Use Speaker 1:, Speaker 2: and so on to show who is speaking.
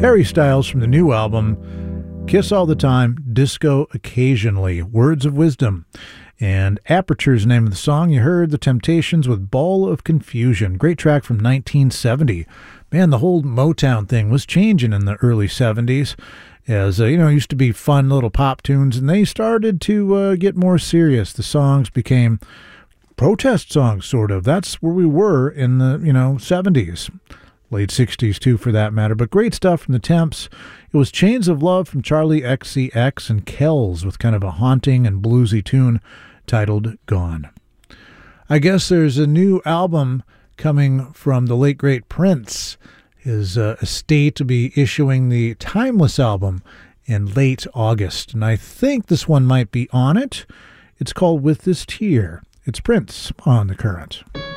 Speaker 1: Harry Styles from the new album, Kiss All the Time, Disco Occasionally, Words of Wisdom. And Aperture's name of the song, you heard The Temptations with Ball of Confusion. Great track from 1970. Man, the whole Motown thing was changing in the early 70s. As, used to be fun little pop tunes, and they started to get more serious. The songs became protest songs, sort of. That's where we were in the, 70s. Late 60s, too, for that matter. But great stuff from the Temps. It was Chains of Love from Charlie XCX and Kells with kind of a haunting and bluesy tune titled Gone. I guess there's a new album coming from the late, great Prince. His estate to be issuing the Timeless album in late August. And I think this one might be on it. It's called With This Tear. It's Prince on The Current.